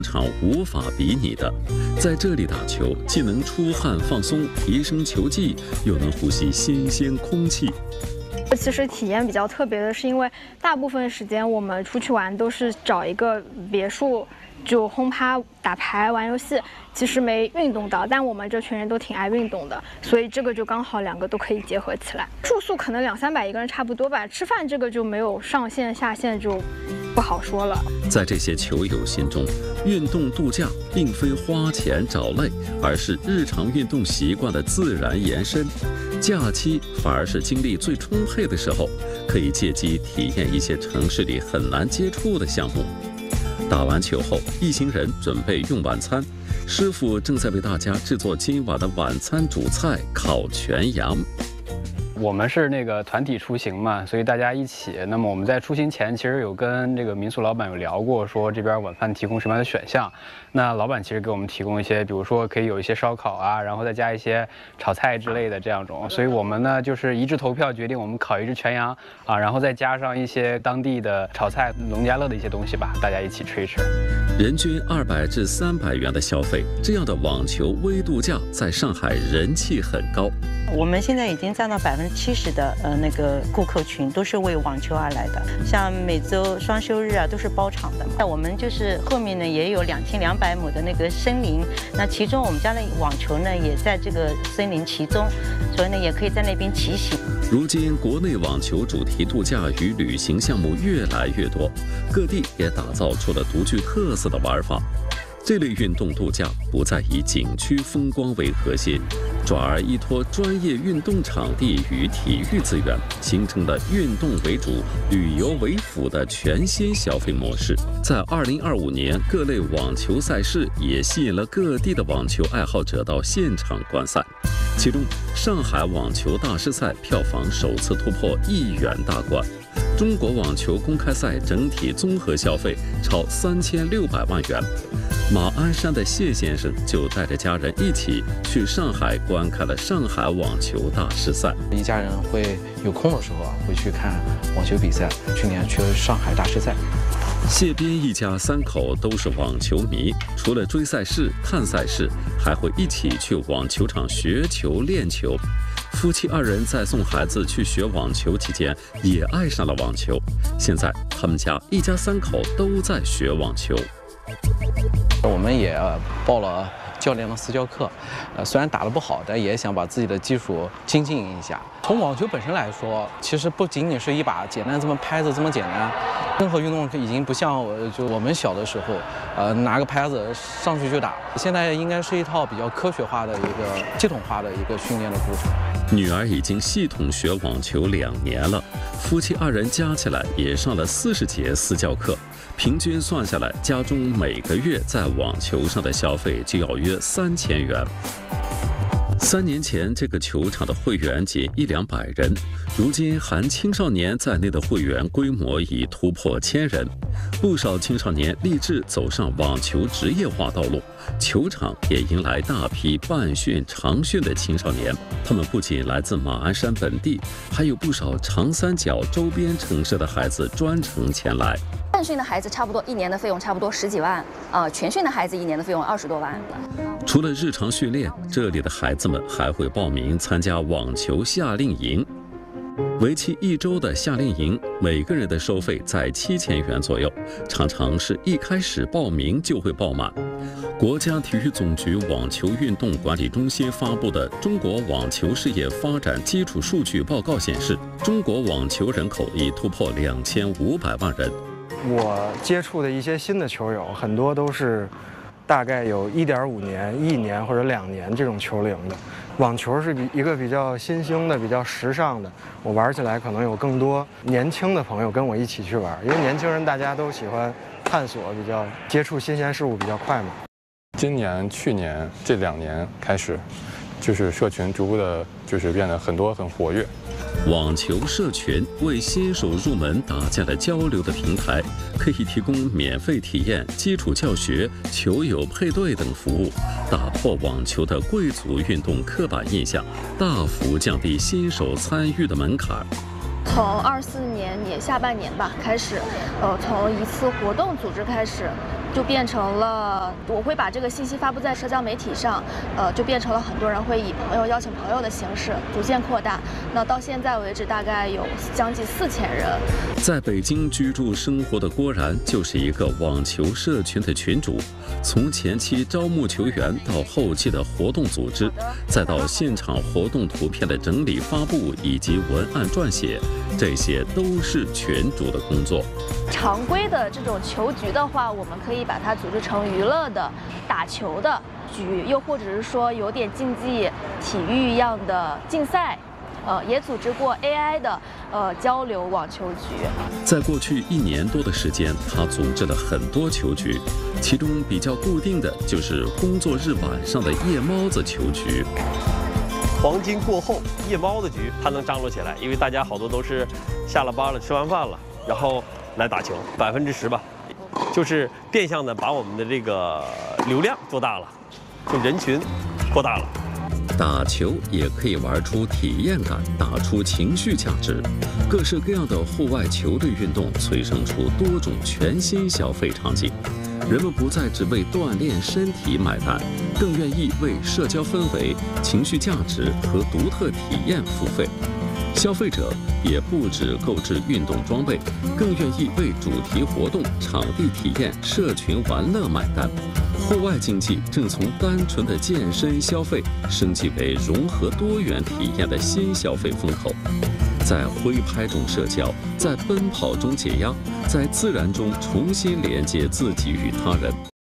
场无法比拟的。在这里打球，既能出汗放松，提升球技，又能呼吸新鲜空气。 其实体验比较特别的是，因为大部分时间我们出去玩都是找一个别墅，就轰趴、打牌、玩游戏，其实没运动到。但我们这群人都挺爱运动的，所以这个就刚好两个都可以结合起来。住宿可能200-300一个人差不多吧，吃饭这个就没有上限下限，就不好说了。 在这些球友心中，运动度假并非花钱找累，而是日常运动习惯的自然延伸。假期反而是精力最充沛的时候，可以借机体验一些城市里很难接触的项目。打完球后，一行人准备用晚餐，师傅正在为大家制作今晚的晚餐主菜——烤全羊。 我们是那个团体出行嘛，所以大家一起。那么我们在出行前其实有跟这个民宿老板有聊过，说这边晚饭提供什么样的选项。那老板其实给我们提供一些，比如说可以有一些烧烤啊，然后再加一些炒菜之类的这样种。所以我们呢就是一致投票决定我们烤一只全羊啊，然后再加上一些当地的炒菜、农家乐的一些东西吧，大家一起吃一吃。 人均200至300元的消费，这样的网球微度假在上海人气很高。 我们现在已经占到70%的那个顾客群都是为网球而来的，像每周双休日啊都是包场的。那我们就是后面呢也有2200亩的那个森林，那其中我们家的网球呢也在这个森林其中，所以呢也可以在那边骑行。 如今国内网球主题度假与旅行项目越来越多，各地也打造出了独具特色的玩法。这类运动度假不再以景区风光为核心，转而依托专业运动场地与体育资源，形成了运动为主、旅游为辅的全新消费模式。在2025年，各类网球赛事也吸引了各地的网球爱好者到现场观赛。其中，上海网球大师赛票房首次突破1亿元大关。中国网球公开赛整体综合消费超3600万元。马鞍山的谢先生就带着家人一起去上海观看了上海网球大师赛。 一家人会有空的时候会去看网球比赛。去年去了上海大师赛。 谢边一家3口都是网球迷，除了追赛事、看赛事，还会一起去网球场学球、练球。夫妻2人在送孩子去学网球期间，也爱上了网球。现在他们家一家3口都在学网球。 我们也报了教练的私教课，虽然打得不好，但也想把自己的技术精进一下。从网球本身来说，其实不仅仅是一把简单这么拍子这么简单，任何运动已经不像我们小的时候，拿个拍子上去就打。现在应该是一套比较科学化的一个系统化的一个训练的过程。 女儿已经系统学网球2年了，夫妻2人加起来也上了40节私教课。平均算下来，家中每个月在网球上的消费就要约3000元。3年前，这个球场的会员仅100-200人，如今含青少年在内的会员规模已突破1000人。不少青少年立志走上网球职业化道路，球场也迎来大批半训、长训的青少年。他们不仅来自马鞍山本地，还有不少长三角周边城市的孩子专程前来。 半训的孩子差不多1年的费用差不多10几万，全训的孩子1年的费用20多万。 除了日常训练，这里的孩子们还会报名参加网球夏令营。为期1周的夏令营，每个人的收费在7000元左右，常常是一开始报名就会爆满。国家体育总局网球运动管理中心发布的《中国网球事业发展基础数据报告》显示，中国网球人口已突破2500万人。 我接触的一些新的球友，很多都是大概有1.5年、1年或者2年这种球龄的。网球是一个比较新兴的、比较时尚的，我玩起来可能有更多年轻的朋友跟我一起去玩，因为年轻人大家都喜欢探索，比较接触新鲜事物比较快嘛。 今年、去年这2年开始，就是社群逐步的，就是变得很活跃。 网球社群为新手入门搭建了交流的平台，可以提供免费体验、基础教学、球友配对等服务，打破网球的贵族运动刻板印象，大幅降低新手参与的门槛。 从24年下半年吧开始，从一次活动组织开始， 就变成了我会把这个信息发布在社交媒体上，就变成了很多人会以朋友邀请朋友的形式逐渐扩大。那到现在为止，大概有将近4000人。 在北京居住生活的郭然就是一个网球社群的群主，从前期招募球员到后期的活动组织，再到现场活动图片的整理发布以及文案撰写，这些都是群主的工作。 常规的这种球局的话，我们可以把它组织成娱乐的、打球的局，又或者是说有点竞技体育一样的竞赛。也组织过 AI 的交流网球局。 在过去1年多的时间，他组织了很多球局，其中比较固定的就是工作日晚上的夜猫子球局。 黄金过后，夜猫子局它能张罗起来，因为大家好多都是下了班了、吃完饭了，然后来打球，10%吧，就是变相的把我们的这个流量做大了，就人群扩大了。 打球也可以玩出体验感，打出情绪价值。各式各样的户外球类运动催生出多种全新消费场景，人们不再只为锻炼身体买单，更愿意为社交氛围、情绪价值和独特体验付费。消费者也不只购置运动装备，更愿意为主题活动、场地体验、社群玩乐买单。户外竞技正从单纯的健身消费升级为融合多元体验的新消费风口。在挥拍中社交，在奔跑中解压，在自然中重新连接自己与他人。